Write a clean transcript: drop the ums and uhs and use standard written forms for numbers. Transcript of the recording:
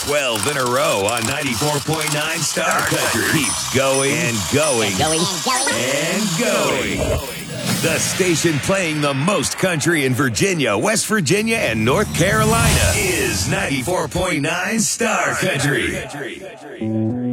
12 in a row on 94.9 Star Country. Keeps going and going and going. The station playing the most country in Virginia, West Virginia, and North Carolina is 94.9 Star Country.